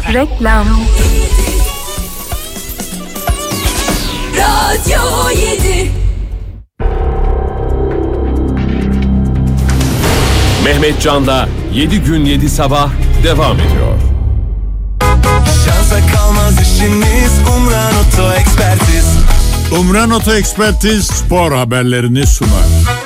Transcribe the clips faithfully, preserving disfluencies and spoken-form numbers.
Reklam. Radyo yedi. Mehmet Can'la yedi gün yedi sabah devam ediyor. Şansa kalmaz işiniz, Umran Oto Ekspertiz. Umran Oto Ekspertiz spor haberlerini sunar.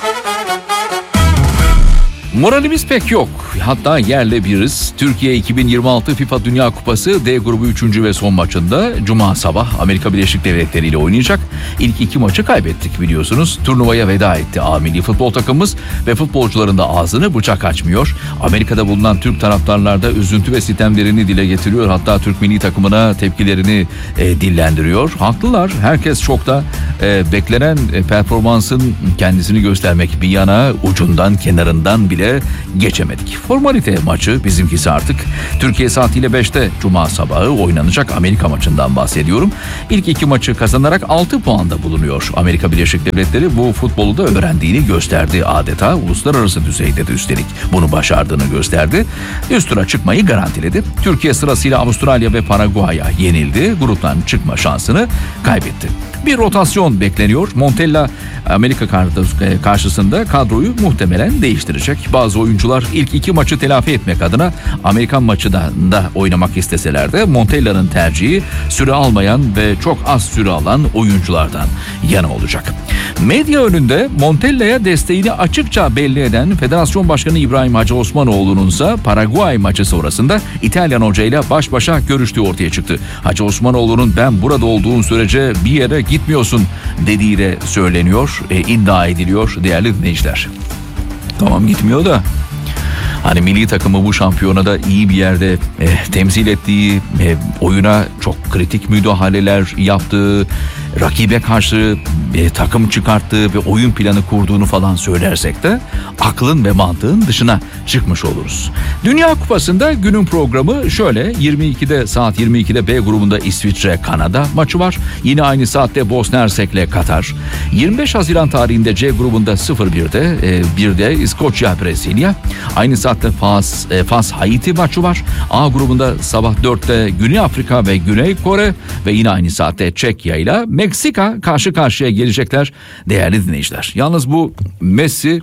Moralimiz pek yok. Hatta yerle biriz. Türkiye iki bin yirmi altı FIFA Dünya Kupası D grubu üçüncü ve son maçında Cuma sabah Amerika Birleşik Devletleri ile oynayacak. İlk iki maçı kaybettik biliyorsunuz. Turnuvaya veda etti A milli futbol takımımız ve futbolcuların da ağzını bıçak açmıyor. Amerika'da bulunan Türk taraftarlar da üzüntü ve sitemlerini dile getiriyor. Hatta Türk milli takımına tepkilerini e, dillendiriyor. Haklılar. Herkes şokta. E, beklenen e, performansın kendisini göstermek bir yana, ucundan kenarından bile geçemedik. Formalite maçı bizimkisi artık. Türkiye saatiyle beşte Cuma sabahı oynanacak Amerika maçından bahsediyorum. İlk iki maçı kazanarak altı puanda bulunuyor. Amerika Birleşik Devletleri bu futbolu da öğrendiğini gösterdi adeta. Uluslararası düzeyde de üstelik bunu başardığını gösterdi. Üst tura çıkmayı garantiledi. Türkiye sırasıyla Avustralya ve Paraguay'a yenildi. Gruptan çıkma şansını kaybetti. Bir rotasyon bekleniyor. Montella Amerika karşısında kadroyu muhtemelen değiştirecek. Bazı oyuncular ilk iki maçı telafi etmek adına Amerikan maçında da oynamak isteseler de Montella'nın tercihi süre almayan ve çok az süre alan oyunculardan yana olacak. Medya önünde Montella'ya desteğini açıkça belli eden Federasyon Başkanı İbrahim Hacı Osmanoğlu'nun ise Paraguay maçı sonrasında İtalyan hocayla baş başa görüştüğü ortaya çıktı. Hacı Osmanoğlu'nun ben burada olduğum sürece bir yere gitmiyorsun dediği de söyleniyor, e, iddia ediliyor değerli dinleyiciler. Tamam gitmiyor da hani milli takımı bu şampiyonada iyi bir yerde e, temsil ettiği, e, oyuna çok kritik müdahaleler yaptığı, rakibe karşı e, takım çıkarttığı ve oyun planı kurduğunu falan söylersek de aklın ve mantığın dışına çıkmış oluruz. Dünya Kupası'nda günün programı şöyle: yirmi ikide saat yirmi ikide B grubunda İsviçre Kanada maçı var. Yine aynı saatte Bosna Hersek'le Katar. yirmi beş Haziran tarihinde C grubunda sıfır birde e, birde İskoçya Brezilya. Aynı saatte Fas, e, Fas Haiti maçı var. A grubunda sabah dörtte Güney Afrika ve Güney Kore ve yine aynı saatte Çekya ile Meksika karşı karşıya gelecekler değerli dinleyiciler. Yalnız bu Messi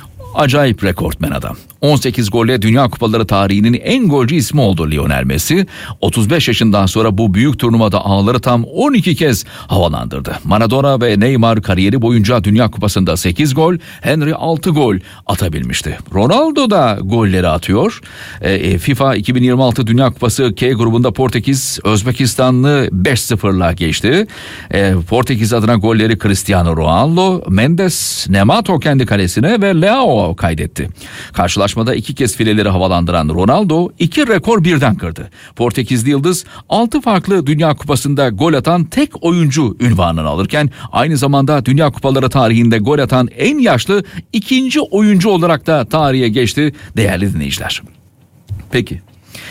acayip rekortmen adam. on sekiz golle Dünya Kupaları tarihinin en golcü ismi oldu Lionel Messi. otuz beş yaşından sonra bu büyük turnuvada ağları tam on iki kez havalandırdı. Maradona ve Neymar kariyeri boyunca Dünya Kupası'nda sekiz gol, Henry altı gol atabilmişti. Ronaldo da golleri atıyor. E, FIFA iki bin yirmi altı Dünya Kupası K grubunda Portekiz Özbekistan'ı beş sıfırla geçti. E, Portekiz adına golleri Cristiano Ronaldo, Mendes, Nemato kendi kalesine ve Leao kaydetti. Karşılaşma Karşılaşmada iki kez fileleri havalandıran Ronaldo iki rekor birden kırdı. Portekizli yıldız altı farklı Dünya Kupası'nda gol atan tek oyuncu unvanını alırken aynı zamanda Dünya Kupaları tarihinde gol atan en yaşlı ikinci oyuncu olarak da tarihe geçti değerli dinleyiciler. Peki.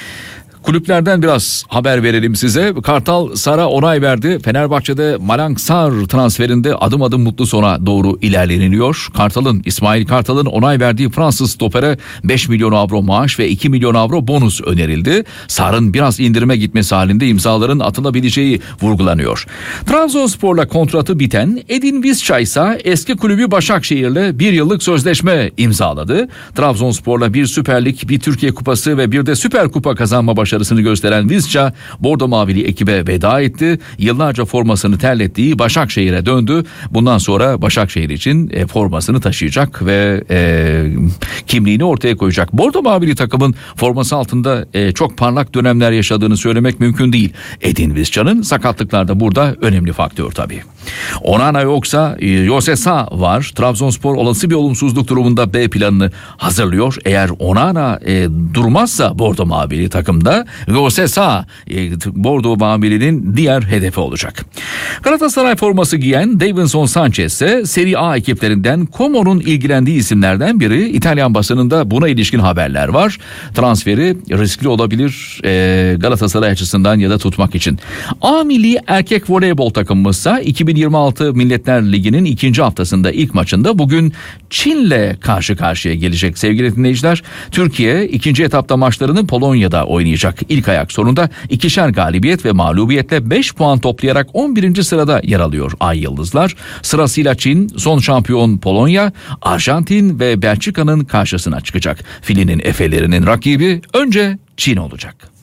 Kulüplerden biraz haber verelim size. Kartal Sar'a onay verdi. Fenerbahçe'de Malang Sarr transferinde adım adım mutlu sona doğru ilerleniliyor. Kartal'ın, İsmail Kartal'ın onay verdiği Fransız stopere beş milyon avro maaş ve iki milyon avro bonus önerildi. Sarr'ın biraz indirime gitmesi halinde imzaların atılabileceği vurgulanıyor. Trabzonspor'la kontratı biten Edin Visca ise eski kulübü Başakşehir'le bir yıllık sözleşme imzaladı. Trabzonspor'la bir Süper Lig, bir Türkiye Kupası ve bir de Süper Kupa kazanma başarısı başarısını gösteren Visca Bordo Mavili ekibe veda etti. Yıllarca formasını terlettiği Başakşehir'e döndü. Bundan sonra Başakşehir için e, formasını taşıyacak ve e, kimliğini ortaya koyacak. Bordo Mavili takımın forması altında e, çok parlak dönemler yaşadığını söylemek mümkün değil. Edin Visca'nın sakatlıklar da burada önemli faktör tabii. Onana yoksa e, Jose Sa var. Trabzonspor olası bir olumsuzluk durumunda B planını hazırlıyor. Eğer Onana e, durmazsa Bordo Mavili takımda Jose Sa e, Bordo Mavili'nin diğer hedefi olacak. Galatasaray forması giyen Davinson Sanchez ise Serie A ekiplerinden Como'nun ilgilendiği isimlerden biri. İtalyan basınında buna ilişkin haberler var. Transferi riskli olabilir e, Galatasaray açısından ya da tutmak için. A milli erkek voleybol takımımızsa iki bin yirmi altı Milletler Ligi'nin ikinci haftasında ilk maçında bugün Çin'le karşı karşıya gelecek sevgili dinleyiciler. Türkiye ikinci etapta maçlarını Polonya'da oynayacak. İlk ayak sonunda ikişer galibiyet ve mağlubiyetle beş puan toplayarak on birinci sırada yer alıyor Ay Yıldızlar. Sırasıyla Çin, son şampiyon Polonya, Arjantin ve Belçika'nın karşısına çıkacak. Filinin efelerinin rakibi önce Çin olacak.